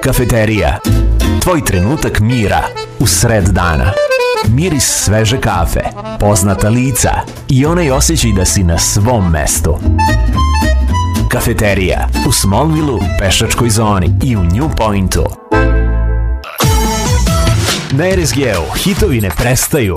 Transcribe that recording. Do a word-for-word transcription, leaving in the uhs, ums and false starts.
Kafeterija. Tvoj trenutak mira u sred dana. Miris sveže kafe, poznata lica i onaj osjećaj da si na svom mestu. Kafeterija u Smallville-u, pešačkoj zoni i u New Pointu. Na R S G-u hitovi ne prestaju,